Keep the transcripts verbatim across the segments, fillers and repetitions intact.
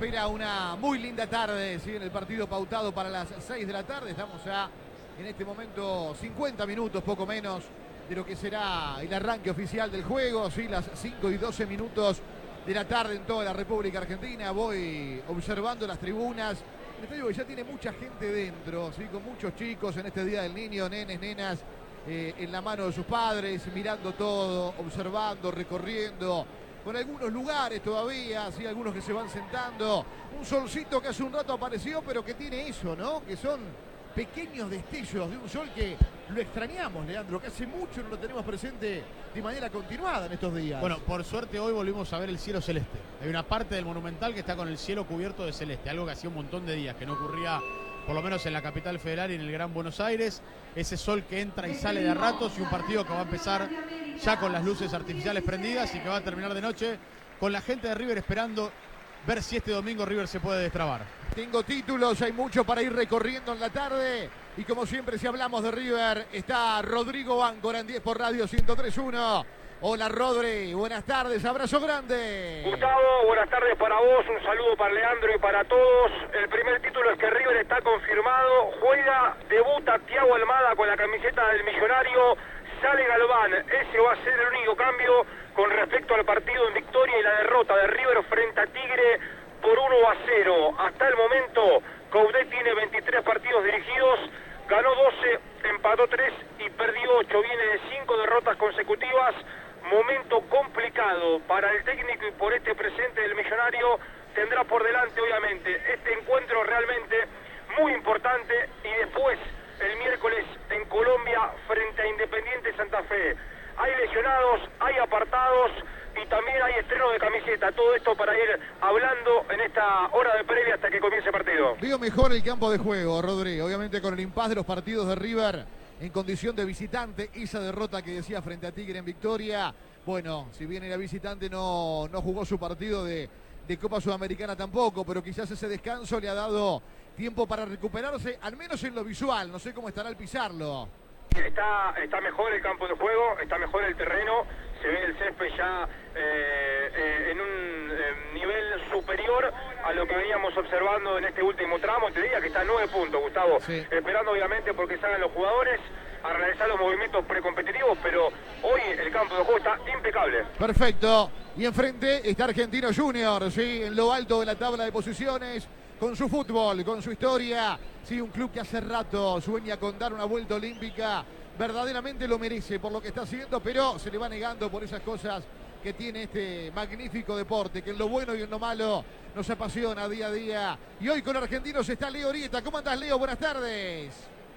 espera una muy linda tarde, ¿sí? En el partido pautado para las seis de la tarde. Estamos ya en este momento cincuenta minutos, poco menos, de lo que será el arranque oficial del juego, ¿sí? Las cinco y doce minutos de la tarde en toda la República Argentina. Voy observando las tribunas. El estadio que ya tiene mucha gente dentro, ¿sí? Con muchos chicos en este Día del Niño, nenes, nenas, eh, en la mano de sus padres, mirando todo, observando, recorriendo, con algunos lugares todavía, ¿sí? Algunos que se van sentando. Un solcito que hace un rato apareció, pero que tiene eso, ¿no? Que son pequeños destellos de un sol que lo extrañamos, Leandro, que hace mucho no lo tenemos presente de manera continuada en estos días. Bueno, por suerte hoy volvimos a ver el cielo celeste. Hay una parte del Monumental que está con el cielo cubierto de celeste, algo que hacía un montón de días, que no ocurría por lo menos en la capital federal y en el Gran Buenos Aires. Ese sol que entra y sale de a ratos, y un partido que va a empezar ya con las luces artificiales prendidas y que va a terminar de noche con la gente de River esperando ver si este domingo River se puede destrabar. Tengo títulos, hay mucho para ir recorriendo en la tarde. Y como siempre, si hablamos de River, está Rodrigo Báncora en diez por Radio ciento tres punto uno. Hola Rodri, buenas tardes, abrazo grande. Gustavo, buenas tardes para vos, un saludo para Leandro y para todos. El primer título es que River está confirmado, juega, debuta Thiago Almada con la camiseta del Millonario, sale Galván, ese va a ser el único cambio con respecto al partido en victoria y la derrota de River frente a Tigre por uno a cero. Hasta el momento, Coudet tiene veintitrés partidos dirigidos, ganó doce, empató tres y perdió ocho, viene de cinco derrotas consecutivas. Momento complicado para el técnico y por este presente del Millonario. Tendrá por delante obviamente este encuentro realmente muy importante y después el miércoles en Colombia frente a Independiente Santa Fe. Hay lesionados, hay apartados y también hay estreno de camiseta. Todo esto para ir hablando en esta hora de previa hasta que comience el partido. Veo mejor el campo de juego, Rodrigo, obviamente con el impas de los partidos de River en condición de visitante, esa derrota que decía frente a Tigre en victoria. Bueno, si bien era visitante no, no jugó su partido de, de Copa Sudamericana tampoco, pero quizás ese descanso le ha dado tiempo para recuperarse, al menos en lo visual. No sé cómo estará al pisarlo. Está, está mejor el campo de juego, está mejor el terreno, se ve el césped ya eh, eh, en un eh, nivel superior a lo que veníamos observando en este último tramo. Te diría que está a nueve puntos, Gustavo, sí. Esperando obviamente porque salgan los jugadores a realizar los movimientos precompetitivos, pero hoy el campo de juego está impecable. Perfecto, y enfrente está Argentino Junior, ¿sí? En lo alto de la tabla de posiciones, con su fútbol, con su historia, sí, un club que hace rato sueña con dar una vuelta olímpica, verdaderamente lo merece por lo que está haciendo, pero se le va negando por esas cosas que tiene este magnífico deporte, que en lo bueno y en lo malo nos apasiona día a día. Y hoy con Argentinos está Leo Orieta. ¿Cómo andás, Leo? Buenas tardes.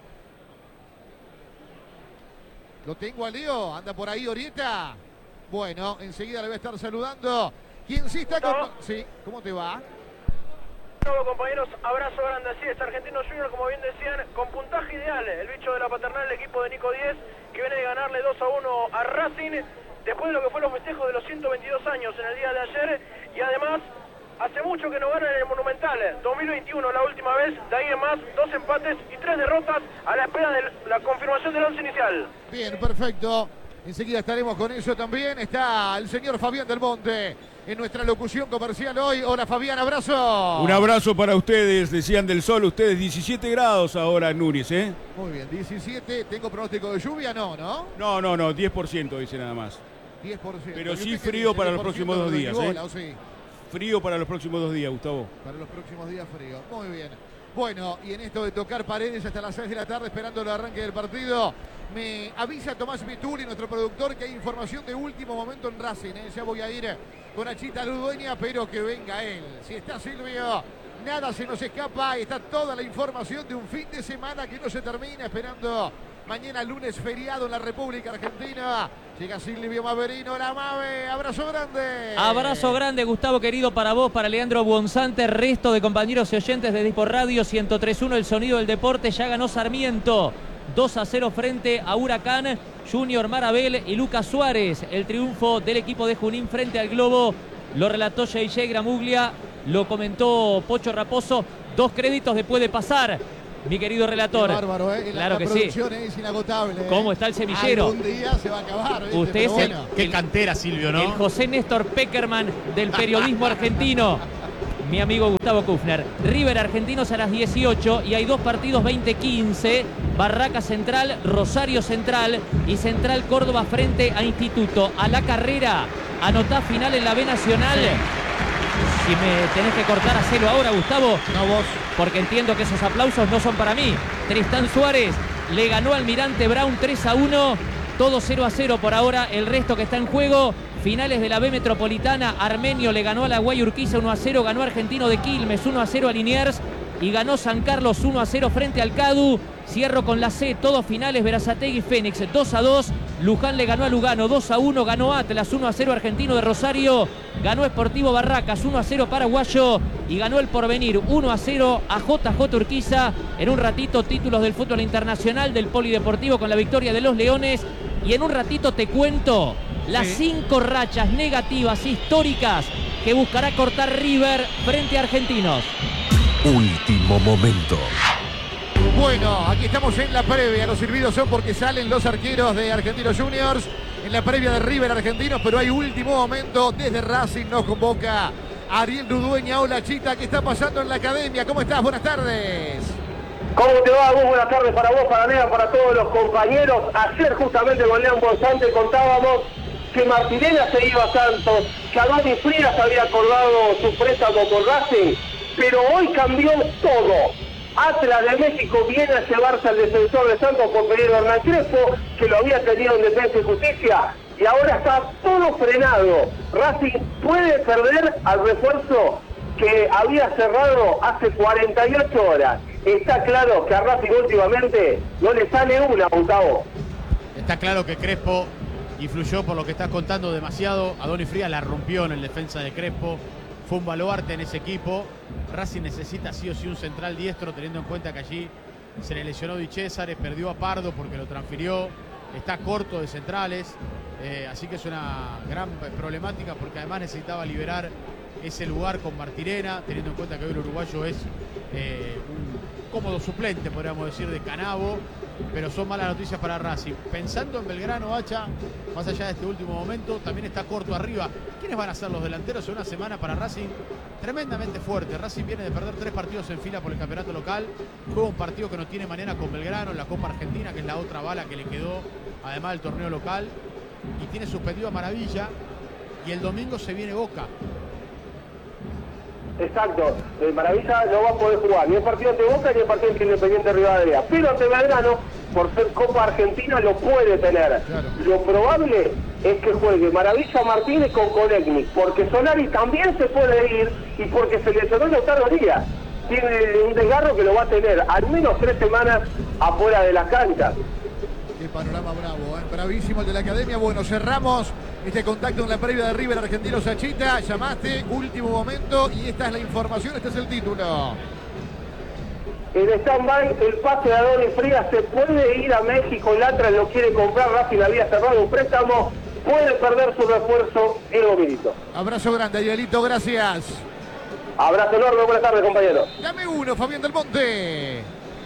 Lo tengo a Leo, anda por ahí Orieta. Bueno, enseguida le voy a estar saludando. ¿Quién sí está con...? Sí, ¿cómo te va? Hola compañeros, abrazo grande, así es, Argentino Junior, como bien decían, con puntaje ideal, el bicho de la paternal, el equipo de Nico Díez, que viene de ganarle dos a uno a Racing, después de lo que fue los festejos de los ciento veintidós años en el día de ayer, y además, hace mucho que no ganan en el Monumental, dos mil veintiuno la última vez, de ahí en más, dos empates y tres derrotas a la espera de la confirmación del once inicial. Bien, perfecto, enseguida estaremos con eso también, está el señor Fabián Del Monte en nuestra locución comercial hoy. Hola Fabián, abrazo. Un abrazo para ustedes, decían del sol, ustedes diecisiete grados ahora en Núñez, ¿eh? Muy bien, diecisiete, ¿tengo pronóstico de lluvia? No, ¿no? No, no, no, diez por ciento dice nada más. diez por ciento. Pero sí frío para los próximos dos días, ¿eh? Bola, sí. Frío para los próximos dos días, Gustavo. Para los próximos días frío, muy bien. Bueno, y en esto de tocar paredes hasta las seis de la tarde esperando el arranque del partido, me avisa Tomás Vituli, nuestro productor, que hay información de último momento en Racing, ¿eh? Ya voy a ir con Achita Ludueña, pero que venga él. Si está Silvio, nada se nos escapa, está toda la información de un fin de semana que no se termina, esperando mañana lunes feriado en la República Argentina. Llega Silvio Maverino, la Mave, abrazo grande. Abrazo grande, Gustavo, querido, para vos, para Leandro Buonzante, resto de compañeros y oyentes de Dispor Radio ciento tres punto uno, el sonido del deporte. Ya ganó Sarmiento dos a cero frente a Huracán. Junior Marabel y Lucas Suárez, el triunfo del equipo de Junín frente al Globo. Lo relató J J Gramuglia, lo comentó Pocho Raposo. Dos créditos después de pasar, mi querido relator. Qué bárbaro, ¿eh? Claro la, que la sí. producción es inagotable. ¿eh? ¿Cómo está el semillero? Algún día se va a acabar. ¿viste? Usted es bueno. el, Qué el, cantera, Silvio, ¿no? el José Néstor Peckerman del periodismo argentino. mi amigo Gustavo Kufner. River Argentinos a las dieciocho y hay dos partidos veinte quince. Barraca Central, Rosario Central y Central Córdoba frente a Instituto. A la carrera, anotá final en la B Nacional. Si me tenés que cortar, hacelo ahora, Gustavo. No vos. Porque entiendo que esos aplausos no son para mí. Tristán Suárez le ganó al Almirante Brown tres a uno. Todo cero a cero por ahora. El resto que está en juego. Finales de la B Metropolitana. Armenio le ganó a la Guay Urquiza uno a cero. Ganó Argentino de Quilmes uno a cero a Liniers. Y ganó San Carlos uno a cero frente al Cadu. Cierro con la C, todos finales. Berazategui Fénix dos a dos. Luján le ganó a Lugano dos a uno. Ganó Atlas uno a cero Argentino de Rosario. Ganó Sportivo Barracas uno a cero Paraguayo. Y ganó el Porvenir uno a cero a J J Urquiza. En un ratito títulos del fútbol internacional del Polideportivo con la victoria de los Leones. Y en un ratito te cuento las sí. cinco rachas negativas históricas que buscará cortar River frente a Argentinos. Último momento. Bueno, aquí estamos en la previa. Los silbidos son porque salen los arqueros de Argentinos Juniors en la previa de River Argentinos, pero hay último momento. Desde Racing nos convoca Ariel Dudueña. Hola, Chita, ¿qué está pasando en la academia? ¿Cómo estás? Buenas tardes. ¿Cómo te va? Muy buenas tardes para vos, para Nea, para todos los compañeros. Ayer justamente con León Bonzante contábamos que Martirena se iba a Santos, que Adoni Frías había acordado su préstamo con Racing, pero hoy cambió todo. Atlas de México viene a llevarse al defensor de Santos por pedido de Hernán Crespo, que lo había tenido en Defensa y Justicia, y ahora está todo frenado. Racing puede perder al refuerzo que había cerrado hace cuarenta y ocho horas. Está claro que a Racing últimamente no le sale una, Gustavo. Está claro que Crespo influyó, por lo que estás contando, demasiado. Adoni Frías la rompió en el defensa de Crespo. Fue un baluarte en ese equipo. Racing necesita sí o sí un central diestro, teniendo en cuenta que allí se le lesionó Di César, perdió a Pardo porque lo transfirió, está corto de centrales, eh, así que es una gran problemática porque además necesitaba liberar ese lugar con Martirena, teniendo en cuenta que hoy el uruguayo es eh, un cómodo suplente, podríamos decir, de Canavo, pero son malas noticias para Racing. Pensando en Belgrano, Hacha, más allá de este último momento, también está corto arriba. ¿Quiénes van a ser los delanteros en una semana para Racing tremendamente fuerte? Racing viene de perder tres partidos en fila por el campeonato local, juega un partido que no tiene mañana con Belgrano en la Copa Argentina, que es la otra bala que le quedó, además del torneo local, y tiene suspendido a Maravilla, y el domingo se viene Boca. Exacto, eh, Maravilla no va a poder jugar ni el partido ante Boca ni el partido ante Independiente Rivadavia, pero ante Belgrano, por ser Copa Argentina, lo puede tener. Claro. Lo probable es que juegue Maravilla Martínez con Konechny, porque Solari también se puede ir y porque se lesionó Lautaro Díaz. Tiene un desgarro que lo va a tener al menos tres semanas afuera de la cancha. Qué panorama bravo, ¿eh? Bravísimo el de la academia. Bueno, cerramos este contacto en la previa de River Argentino. Sachita, llamaste, último momento, y esta es la información, este es el título. En stand-by, el pase de Adoni Frías, se puede ir a México, el Atlas lo quiere comprar, Racing había cerrado un préstamo, puede perder su refuerzo, Evo Milito. Abrazo grande, Arielito, gracias. Abrazo enorme, buenas tardes, compañeros. Dame uno, Fabián del Monte.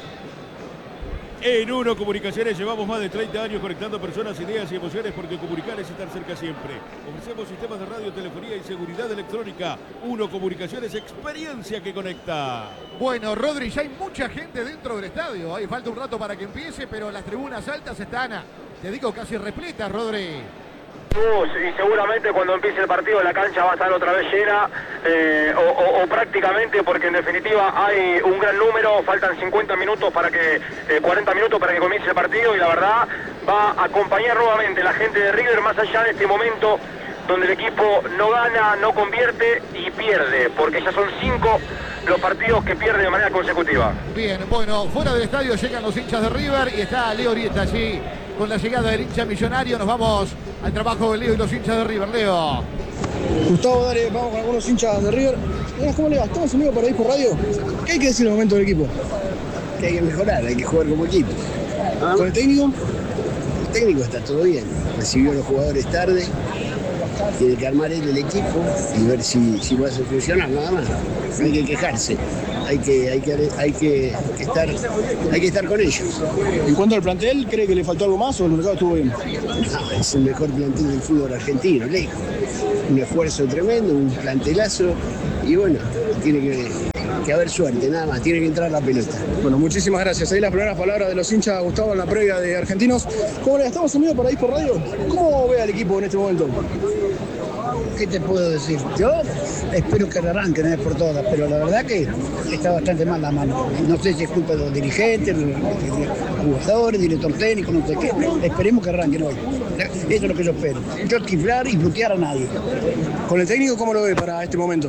En Uno Comunicaciones llevamos más de treinta años conectando personas, ideas y emociones, porque comunicar es estar cerca siempre. Ofrecemos sistemas de radio, telefonía y seguridad electrónica. Uno Comunicaciones, experiencia que conecta. Bueno, Rodri, ya hay mucha gente dentro del estadio. Hay falta un rato para que empiece, pero las tribunas altas están, te digo, casi repletas, Rodri. Uh, y seguramente cuando empiece el partido la cancha va a estar otra vez llena, eh, o, o, o prácticamente, porque en definitiva hay un gran número, faltan cincuenta minutos para que, eh, cuarenta minutos para que comience el partido, y la verdad va a acompañar nuevamente la gente de River, más allá de este momento donde el equipo no gana, no convierte y pierde, porque ya son cinco los partidos que pierde de manera consecutiva. Bien, bueno, fuera del estadio llegan los hinchas de River y está Leo Orieta allí con la llegada del hincha millonario. Nos vamos al trabajo de Leo y los hinchas de River. Leo. Gustavo, dale, vamos con algunos hinchas de River. ¿Cómo le va? ¿Estamos unidos por ahí por radio? ¿Qué hay que decir en el momento del equipo? Que hay que mejorar, hay que jugar como equipo. ¿Ah? ¿Con el técnico? El técnico está todo bien. Recibió a los jugadores tarde. Tiene que armar él el equipo y ver si, si lo hace funcionar, nada más. No hay que quejarse, hay que, hay que, hay que, que estar, hay que estar con ellos. En cuanto al plantel, ¿cree que le faltó algo más o el mercado estuvo bien? No, es el mejor plantel del fútbol argentino, lejos. Un esfuerzo tremendo, un plantelazo y bueno, tiene que, que haber suerte, nada más, tiene que entrar la pelota. Bueno, muchísimas gracias. Ahí las primeras palabras de los hinchas, Gustavo, en la previa de Argentinos. ¿Cómo le estamos en vivo para ir por radio? ¿Cómo ve al equipo en este momento? ¿Qué te puedo decir? Yo espero que arranque, no es por todas, pero la verdad que está bastante mal la mano. No sé si es culpa de los dirigentes, de los jugadores, director técnico, no sé qué. Esperemos que arranquen hoy. Eso es lo que yo espero. Yo chiflar y putear a nadie. ¿Con el técnico cómo lo ve para este momento?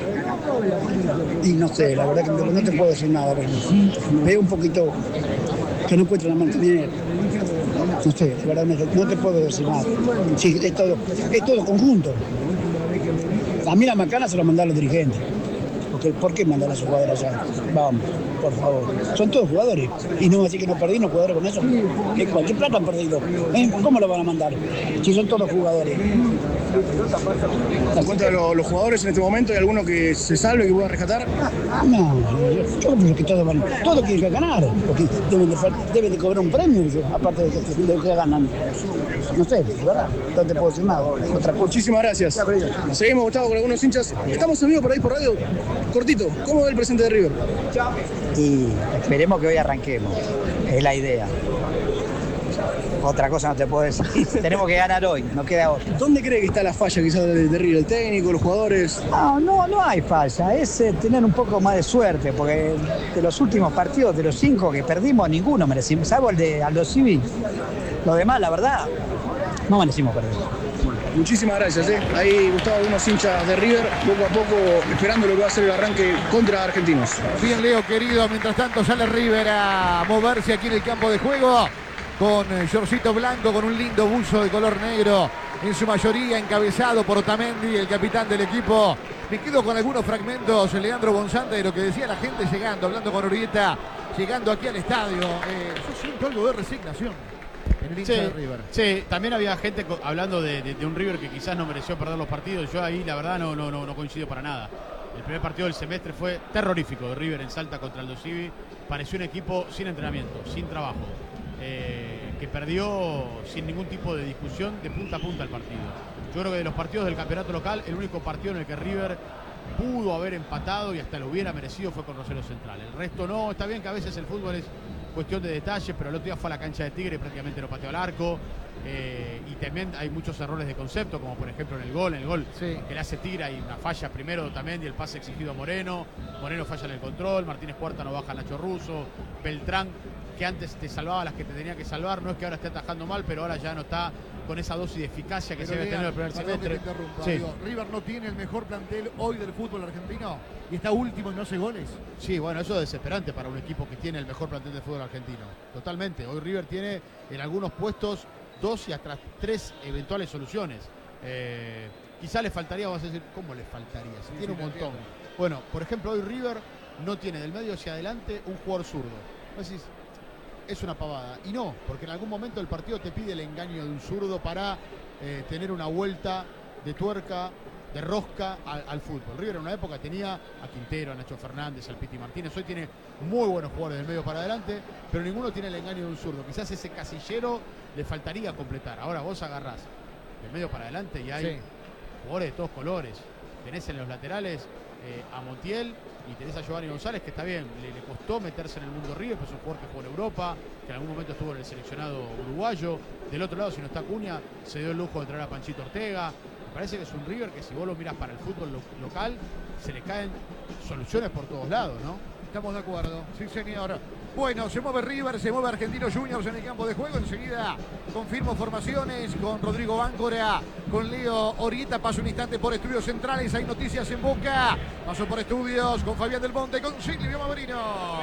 Y no sé, la verdad que no te puedo decir nada. Veo un poquito que no encuentro la mano. No sé, la verdad no te puedo decir nada. Sí, es todo, es todo conjunto. A mí la macana se la mandan los dirigentes. Porque, ¿por qué mandar a esos jugadores allá? Vamos, por favor. Son todos jugadores. Y no así que no perdí los jugadores con eso. ¿Qué, ¿Qué plata han perdido? ¿Eh? ¿Cómo lo van a mandar? Si son todos jugadores. ¿En cuenta de los, los jugadores en este momento? ¿Hay alguno que se salve, que pueda rescatar? No, yo creo que todos van, todos quieren que ganar. Porque deben de, deben de cobrar un premio, aparte de, de, de lo que ganan. No sé, ¿verdad? No te puedo decir nada. Otra cosa. Muchísimas gracias. Seguimos, Gustavo, con algunos hinchas. Estamos en vivo por ahí por radio. Cortito, ¿cómo ve el presente de River? Y esperemos que hoy arranquemos. Es la idea. Otra cosa no te puedo decir. Tenemos que ganar hoy, no queda otra. ¿Dónde cree que está la falla quizás de, de River? ¿El técnico, los jugadores? No, no, no hay falla. Es eh, tener un poco más de suerte, porque de los últimos partidos, de los cinco que perdimos, ninguno merecimos. Salvo el de Aldo Civi. Lo demás, la verdad, no merecimos perder. Muchísimas gracias. ¿eh? Ahí, Gustavo, algunos hinchas de River, poco a poco esperando lo que va a ser el arranque contra Argentinos. Bien, Leo, querido. Mientras tanto sale River a moverse aquí en el campo de juego con shortcito blanco, con un lindo buzo de color negro, en su mayoría encabezado por Otamendi, el capitán del equipo. Me quedo con algunos fragmentos, Leandro Bonzante, de lo que decía la gente llegando, hablando con Urieta, llegando aquí al estadio. Eh, yo siento algo de resignación en el hincha sí, de River. Sí, también había gente hablando de, de, de un River que quizás no mereció perder los partidos. Yo ahí la verdad no, no, no, no coincido para nada. El primer partido del semestre fue terrorífico de River en Salta contra Aldo Civi. Pareció un equipo sin entrenamiento, sin trabajo, eh, que perdió sin ningún tipo de discusión de punta a punta el partido. Yo creo que de los partidos del campeonato local, el único partido en el que River pudo haber empatado y hasta lo hubiera merecido fue con Rosario Central. El resto no. Está bien que a veces el fútbol es cuestión de detalles, pero el otro día fue a la cancha de Tigre y prácticamente no pateó al arco. Eh, y también hay muchos errores de concepto, como por ejemplo en el gol, en el gol sí. que le hace Tigre hay una falla primero también, y el pase exigido a Moreno. Moreno falla en el control, Martínez Cuarta no baja a Nacho Russo, Beltrán, que antes te salvaba las que te tenía que salvar, no es que ahora esté atajando mal, pero ahora ya no está con esa dosis de eficacia que pero se debe tener el primer semestre. Sí. Digo, River no tiene el mejor plantel hoy del fútbol argentino y está último y no hace goles. Sí, bueno, eso es desesperante para un equipo que tiene el mejor plantel del fútbol argentino. Totalmente. Hoy River tiene en algunos puestos dos y hasta tres eventuales soluciones. Eh, quizá le faltaría, vas a decir, ¿cómo le faltaría? Si sí, tiene sí, un montón. Entiendo. Bueno, por ejemplo, hoy River no tiene del medio hacia adelante un jugador zurdo. Vos decís, es una pavada. Y no, porque en algún momento el partido te pide el engaño de un zurdo para eh, tener una vuelta de tuerca, de rosca al, al fútbol. River en una época tenía a Quintero, a Nacho Fernández, al Piti Martínez. Hoy tiene muy buenos jugadores del medio para adelante, pero ninguno tiene el engaño de un zurdo. Quizás ese casillero le faltaría completar. Ahora vos agarrás del medio para adelante y hay sí. jugadores de todos colores. Tenés en los laterales eh, a Montiel y tenés a Giovanni González, que está bien, le, le costó meterse en el mundo River, pero es un jugador que jugó en Europa, que en algún momento estuvo en el seleccionado uruguayo. Del otro lado, si no está Acuña, se dio el lujo de traer a Panchito Ortega. Me parece que es un River que si vos lo mirás para el fútbol lo, local, se le caen soluciones por todos lados, ¿no? Estamos de acuerdo, sí señor. Bueno, se mueve River, se mueve Argentinos Juniors en el campo de juego. Enseguida confirmo formaciones con Rodrigo Báncora, con Leo Orieta. Paso un instante por Estudios Centrales, hay noticias en Boca. Paso por Estudios con Fabián Del Monte, con Silvio Maverino.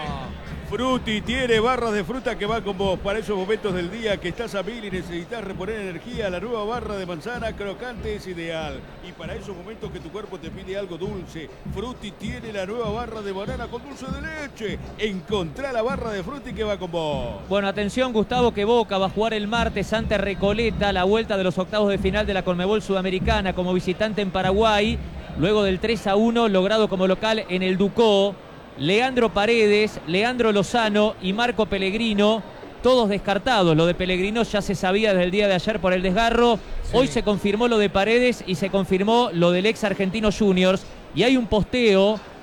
Frutti tiene barras de fruta que va con vos para esos momentos del día que estás a mil y necesitas reponer energía. La nueva barra de manzana crocante es ideal. Y para esos momentos que tu cuerpo te pide algo dulce, Frutti tiene la nueva barra de banana con dulce de leche. Encontrá la barra de Frutti que va con vos. Bueno, atención, Gustavo, que Boca va a jugar el martes ante Recoleta, la vuelta de los octavos de final de la Conmebol Sudamericana como visitante en Paraguay, luego del tres a uno logrado como local en el Ducó. Leandro Paredes, Leandro Lozano y Marco Pellegrino, todos descartados. Lo de Pellegrino ya se sabía desde el día de ayer por el desgarro. Sí. Hoy se confirmó lo de Paredes y se confirmó lo del ex Argentinos Juniors. Y hay un posteo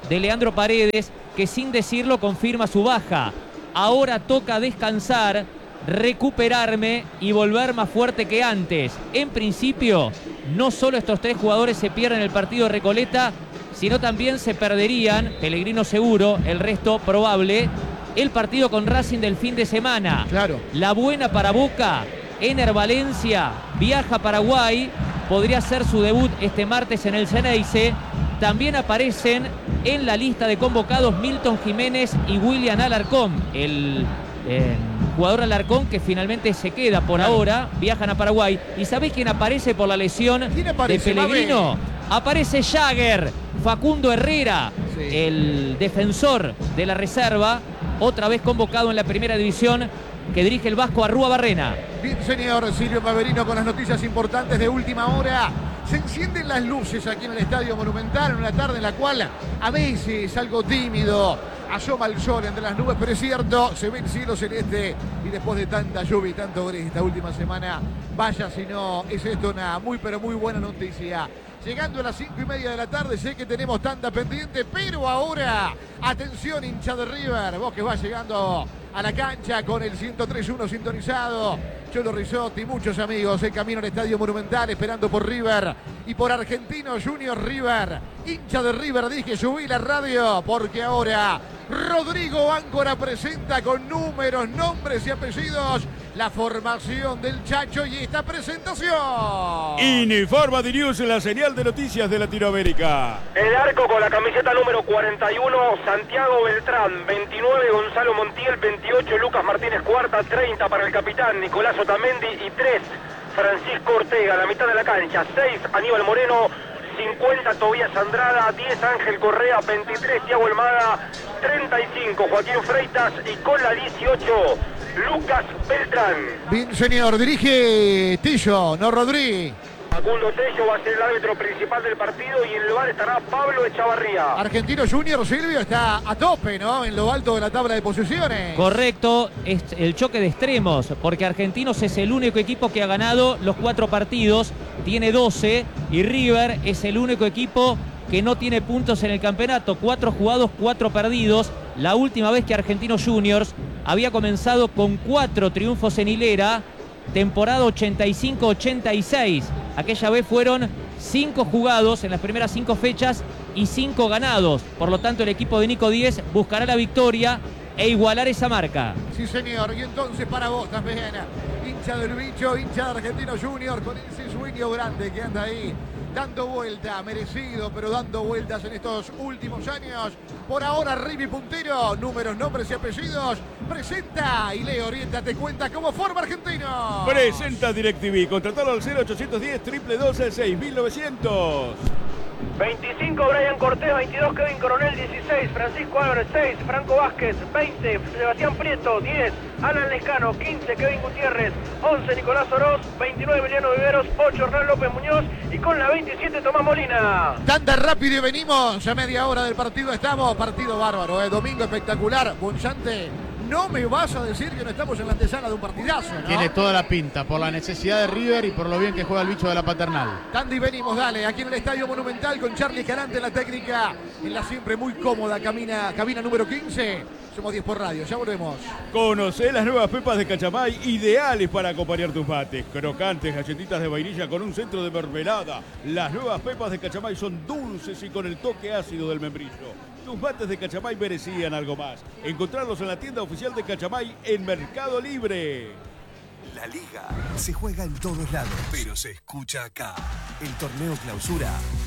de Leandro Paredes, que sin decirlo confirma su baja. Ahora toca descansar, recuperarme y volver más fuerte que antes. En principio, no solo estos tres jugadores se pierden el partido de Recoleta, sino también se perderían, Pellegrino seguro, el resto probable, el partido con Racing del fin de semana. Claro. La buena para Boca, Ener Valencia viaja a Paraguay, podría ser su debut este martes en el Ceneice. También aparecen en la lista de convocados Milton Jiménez y William Alarcón, el eh, jugador Alarcón que finalmente se queda por claro. ahora, viajan a Paraguay. ¿Y sabés quién aparece por la lesión de Pellegrino? Aparece Jagger, Facundo Herrera, sí. el defensor de la reserva, otra vez convocado en la primera división, que dirige el Vasco Arrúa Barrena. Bien, señor Silvio Paverino, con las noticias importantes de última hora. Se encienden las luces aquí en el Estadio Monumental en una tarde en la cual a veces algo tímido asoma el sol entre las nubes, pero es cierto, se ve el cielo celeste y después de tanta lluvia y tanto gris esta última semana, vaya si no, es esto una muy pero muy buena noticia. Llegando a las cinco y media de la tarde, sé que tenemos tanta pendiente, pero ahora, atención hincha de River, vos que vas llegando a la cancha con el ciento tres punto uno sintonizado, Cholo Rizotti, muchos amigos en camino al Estadio Monumental esperando por River y por Argentinos Juniors. River, hincha de River, dije, subí la radio porque ahora Rodrigo Áncora presenta con números, nombres y apellidos la formación del Chacho y esta presentación. Informa de News, la señal de noticias de Latinoamérica. El arco con la camiseta número cuarenta y uno, Santiago Beltrán. veintinueve, Gonzalo Montiel. veintiocho, Lucas Martínez Cuarta. treinta para el capitán Nicolás Otamendi. Y tres, Francisco Ortega. La mitad de la cancha. seis, Aníbal Moreno. cincuenta, Tobías Andrada. diez, Ángel Correa. veintitrés, Thiago Almada. treinta y cinco, Joaquín Freitas. Y con la dieciocho, Lucas Beltrán. Bien, señor. Dirige Tillo, no Rodri. Facundo Tello va a ser el árbitro principal del partido y en el lugar estará Pablo Echavarría. Argentino Junior, Silvio, está a tope, ¿no? En lo alto de la tabla de posiciones. Correcto, es el choque de extremos, porque Argentinos es el único equipo que ha ganado los cuatro partidos, tiene doce, y River es el único equipo que no tiene puntos en el campeonato, cuatro jugados, cuatro perdidos. La última vez que Argentinos Juniors había comenzado con cuatro triunfos en hilera, temporada ochenta y cinco ochenta y seis. Aquella vez fueron cinco jugados en las primeras cinco fechas y cinco ganados. Por lo tanto, el equipo de Nico Díez buscará la victoria e igualar esa marca. Sí, señor. Y entonces para vos también, hincha del bicho, hincha de Argentinos Juniors, con ese sueño grande que anda ahí dando vuelta, merecido, pero dando vueltas en estos últimos años. Por ahora, Rivi puntero, números, nombres y apellidos. Presenta y Leo Orienta te cuenta cómo forma Argentino. Presenta DirecTV. Contratalo al cero ochocientos diez, dos dos seis mil novecientos. veinticinco, Brian Cortés. veintidós, Kevin Coronel. dieciséis, Francisco Álvarez. seis, Franco Vázquez. veinte, Sebastián Prieto. diez, Alan Lescano. quince, Kevin Gutiérrez. once, Nicolás Oroz. veintinueve, Emiliano Viveros. ocho, Hernán López Muñoz. Y con la veintisiete, Tomás Molina. Tanta rápido y venimos. A media hora del partido estamos. Partido bárbaro, ¿eh? Domingo espectacular. Bonchante, no me vas a decir que no estamos en la antesala de un partidazo, ¿no? Tiene toda la pinta, por la necesidad de River y por lo bien que juega el bicho de la Paternal. Tandy, venimos, dale, aquí en el Estadio Monumental con Charlie Carante en la técnica, en la siempre muy cómoda cabina, cabina número quince. Somos diez por radio, ya volvemos. Conocé las nuevas pepas de Cachamay, ideales para acompañar tus mates. Crocantes, galletitas de vainilla con un centro de mermelada. Las nuevas pepas de Cachamay son dulces y con el toque ácido del membrillo. Tus mates de Cachamay merecían algo más. Encontrarlos en la tienda oficial de Cachamay en Mercado Libre. La liga se juega en todos lados, pero se escucha acá. El torneo clausura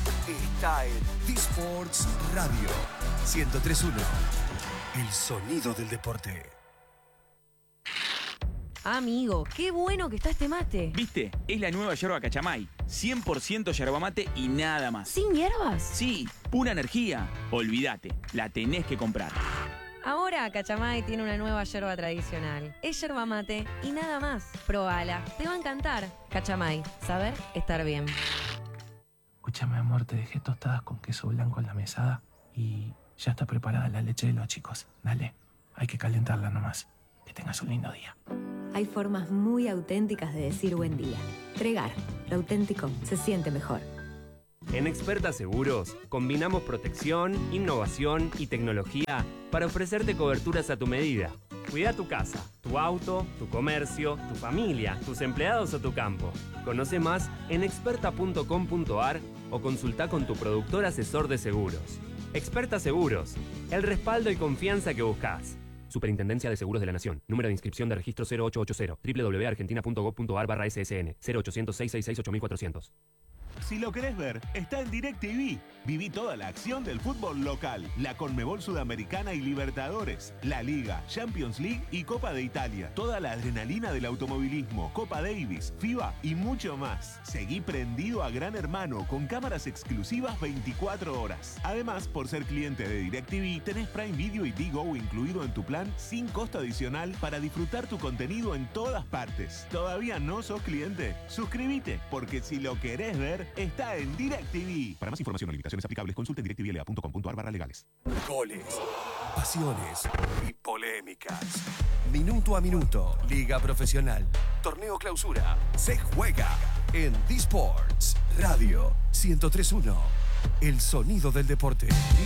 está en D-Sports Radio ciento tres punto uno. El sonido del deporte. Amigo, qué bueno que está este mate. ¿Viste? Es la nueva yerba Cachamay. cien por ciento yerba mate y nada más. ¿Sin hierbas? Sí, pura energía. Olvídate, la tenés que comprar. Ahora Cachamay tiene una nueva yerba tradicional. Es yerba mate y nada más. Probala, te va a encantar. Cachamay, saber estar bien. Escúchame, amor, te dejé tostadas con queso blanco en la mesada y ya está preparada la leche de los chicos. Dale, hay que calentarla nomás. Que tengas un lindo día. Hay formas muy auténticas de decir buen día. Tregar, lo auténtico se siente mejor. En Experta Seguros, combinamos protección, innovación y tecnología para ofrecerte coberturas a tu medida. Cuida tu casa, tu auto, tu comercio, tu familia, tus empleados o tu campo. Conoce más en experta punto com punto a r o consulta con tu productor asesor de seguros. Experta Seguros, el respaldo y confianza que buscas. Superintendencia de Seguros de la Nación. Número de inscripción de registro cero ocho ocho cero. doble u doble u doble u punto argentina punto gob punto a r barra S S N. cero ochocientos, seiscientos sesenta y seis, ocho mil cuatrocientos. Si lo querés ver, está en DirecTV. Viví toda la acción del fútbol local, la Conmebol Sudamericana y Libertadores, la Liga, Champions League y Copa de Italia. Toda la adrenalina del automovilismo, Copa Davis, FIBA y mucho más. Seguí prendido a Gran Hermano con cámaras exclusivas veinticuatro horas. Además, por ser cliente de DirecTV, tenés Prime Video y Digo incluido en tu plan sin costo adicional para disfrutar tu contenido en todas partes. ¿Todavía no sos cliente? Suscríbete, porque si lo querés ver, está en DirecTV. Para más información o limitaciones aplicables, consulte en directvla punto com punto a r barra legales. Goles, pasiones y polémicas. Minuto a minuto, Liga Profesional, Torneo Clausura, se juega en D-Sports Radio ciento tres punto uno. El sonido del deporte.